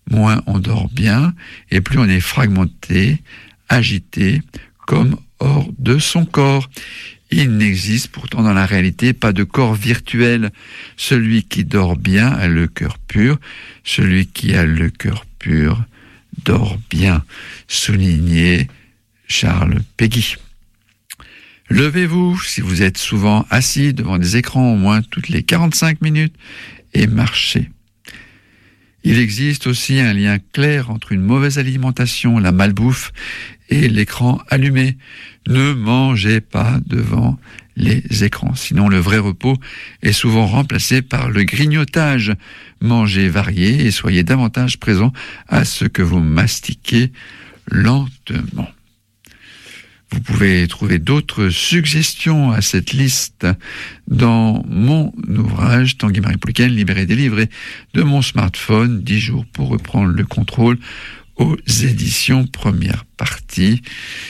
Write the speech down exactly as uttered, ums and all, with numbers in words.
moins on dort bien, et plus on est fragmenté, agité, comme hors de son corps. Il n'existe pourtant dans la réalité pas de corps virtuel. Celui qui dort bien a le cœur pur. Celui qui a le cœur pur dort bien. Souligné Charles Péguy. Levez-vous si vous êtes souvent assis devant des écrans au moins toutes les quarante-cinq minutes et marchez. Il existe aussi un lien clair entre une mauvaise alimentation, la malbouffe, et l'écran allumé. Ne mangez pas devant les écrans, sinon le vrai repos est souvent remplacé par le grignotage. Mangez varié et soyez davantage présent à ce que vous mastiquez lentement. Vous pouvez trouver d'autres suggestions à cette liste dans mon ouvrage Tanguy Marie Pouliken, libéré, délivré de mon smartphone, dix jours pour reprendre le contrôle aux éditions première partie.